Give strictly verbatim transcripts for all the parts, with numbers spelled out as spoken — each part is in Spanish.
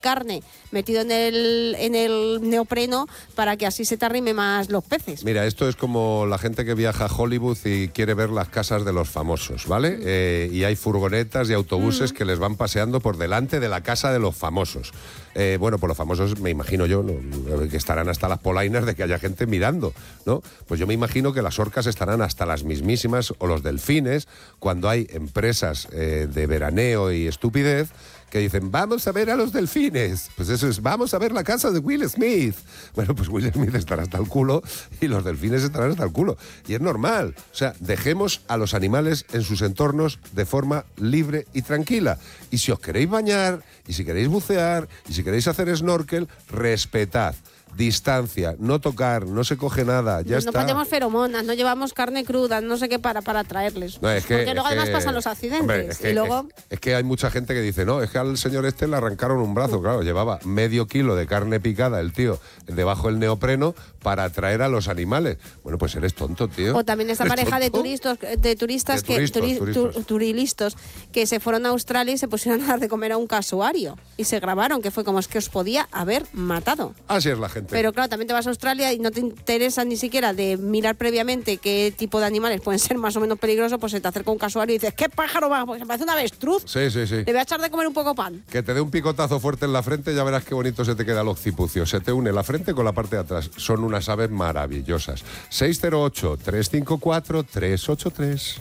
carne metido en el, en el neopreno para que así se te arrime más los peces. Mira, esto es como la gente que viaja a Hollywood y quiere ver las casas de los famosos, ¿vale? Mm. Eh, y hay furgonetas y autobuses mm. que les van paseando por delante de la casa de los famosos. Eh, bueno, pues los famosos, me imagino yo, ¿no? que estarán hasta las polainas de que haya gente mirando, ¿no? Pues yo me imagino que las orcas estarán hasta las mismísimas, o los delfines, cuando hay empresas eh, de veraneo y estupidez que dicen, vamos a ver a los delfines. Pues eso es, vamos a ver la casa de Will Smith. Bueno, pues Will Smith estará hasta el culo y los delfines estarán hasta el culo. Y es normal. O sea, dejemos a los animales en sus entornos de forma libre y tranquila. Y si os queréis bañar, y si queréis bucear, y si queréis hacer snorkel, respetad. Distancia, no tocar, no se coge nada, ya no, está. No ponemos feromonas, no llevamos carne cruda, no sé qué para, para traerles. No, es que, Porque luego es además que, pasan los accidentes. Hombre, es, que, y luego... es, es que hay mucha gente que dice, no, es que al señor este le arrancaron un brazo. Uh. Claro, llevaba medio kilo de carne picada el tío debajo del neopreno para atraer a los animales. Bueno, pues eres tonto, tío. O también esta pareja de turistas, de turistas, de que turistas, turi, turistas. Tu, turilistos que se fueron a Australia y se pusieron a dar de comer a un casuario. Y se grabaron, que fue como es que os podía haber matado. Así es la gente. Pero claro, también te vas a Australia y no te interesa ni siquiera de mirar previamente qué tipo de animales pueden ser más o menos peligrosos, pues se te acerca un casuario y dices, ¿qué pájaro va? Porque se parece un avestruz. Sí, sí, sí. Le voy a echar de comer un poco pan. Que te dé un picotazo fuerte en la frente, ya verás qué bonito se te queda el occipucio. Se te une la frente con la parte de atrás. Son unas aves maravillosas. seis cero ocho, tres cinco cuatro, tres ocho tres.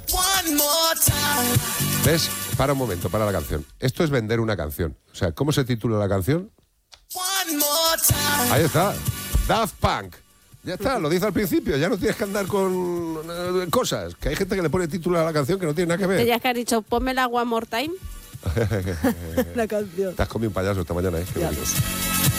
¿Ves? Para un momento, para la canción. Esto es vender una canción. O sea, ¿cómo se titula la canción? Ahí está. Daft Punk. Ya está, lo dice al principio, ya no tienes que andar con uh, cosas. Que hay gente que le pone título a la canción que no tiene nada que ver. Tenías que haber dicho, ponme la One More Time. La canción. Te has comido un payaso esta mañana, ¿eh? Qué bonito.